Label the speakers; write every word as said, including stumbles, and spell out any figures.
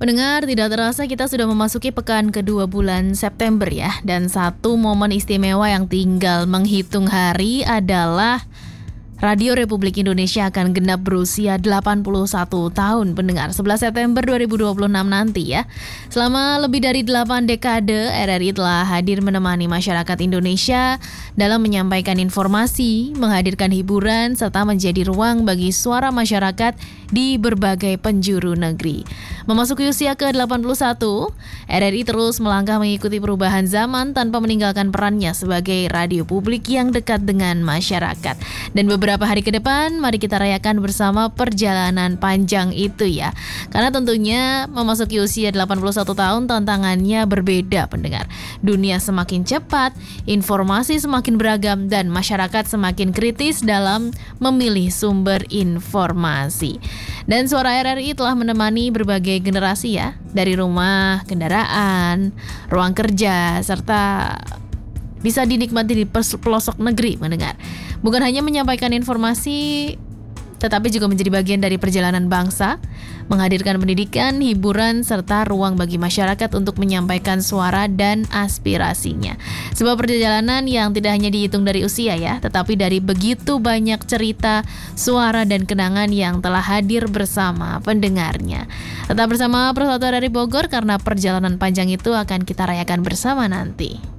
Speaker 1: Pendengar, tidak terasa kita sudah memasuki pekan kedua bulan September ya. Dan satu momen istimewa yang tinggal menghitung hari adalah Radio Republik Indonesia akan genap berusia delapan puluh satu tahun, pendengar, sebelas September dua ribu dua puluh enam nanti ya. Selama lebih dari delapan dekade, R R I telah hadir menemani masyarakat Indonesia dalam menyampaikan informasi, menghadirkan hiburan, serta menjadi ruang bagi suara masyarakat di berbagai penjuru negeri. Memasuki usia ke delapan puluh satu, R R I terus melangkah mengikuti perubahan zaman tanpa meninggalkan perannya sebagai radio publik yang dekat dengan masyarakat. Dan beberapa hari ke depan, mari kita rayakan bersama perjalanan panjang itu ya. Karena tentunya memasuki usia delapan puluh satu tahun tantangannya berbeda, pendengar. Dunia semakin cepat, informasi semakin beragam, dan masyarakat semakin kritis dalam memilih sumber informasi. Dan suara R R I telah menemani berbagai generasi ya, dari rumah, kendaraan, ruang kerja, serta bisa dinikmati di pelosok negeri, mendengar. Bukan hanya menyampaikan informasi, tetapi juga menjadi bagian dari perjalanan bangsa, menghadirkan pendidikan, hiburan, serta ruang bagi masyarakat untuk menyampaikan suara dan aspirasinya. Sebuah perjalanan yang tidak hanya dihitung dari usia ya, tetapi dari begitu banyak cerita, suara, dan kenangan yang telah hadir bersama pendengarnya. Tetap bersama Persatuan dari Bogor karena perjalanan panjang itu akan kita rayakan bersama nanti.